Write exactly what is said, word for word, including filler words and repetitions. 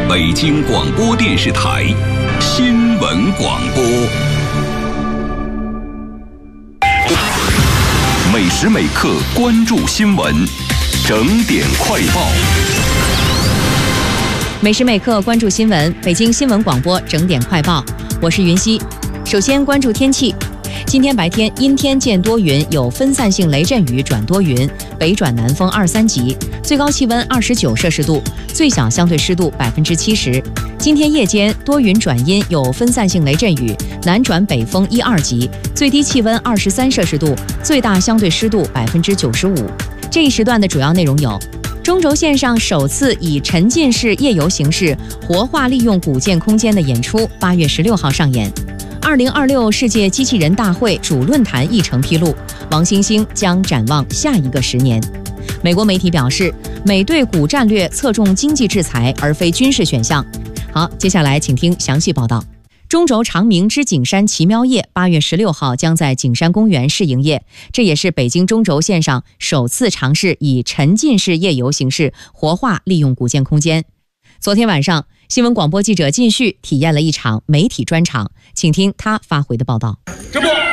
北京广播电视台新闻广播。每时每刻关注新闻，整点快报。 每时每刻关注新闻，北京新闻广播整点快报，我是云熙。首先关注天气。今天白天阴天见多云，有分散性雷阵雨转多云，北转南风二三级，最高气温二十九摄氏度，最小相对湿度百分之七十。今天夜间多云转阴，有分散性雷阵雨，南转北风一二级，最低气温二十三摄氏度，最大相对湿度百分之九十五。这一时段的主要内容有：中轴线上首次以沉浸式夜游形式活化利用古建空间的演出，八月十六号上演。二零二六世界机器人大会主论坛议程披露，王星星将展望下一个十年。美国媒体表示，美对古战略侧重经济制裁而非军事选项。好，接下来请听详细报道。中轴长明之景山奇妙夜八月十六号将在景山公园试营业，这也是北京中轴线上首次尝试以沉浸式夜游形式活化利用古建空间。昨天晚上，新闻广播记者靳旭体验了一场媒体专场，请听他发回的报道。 这不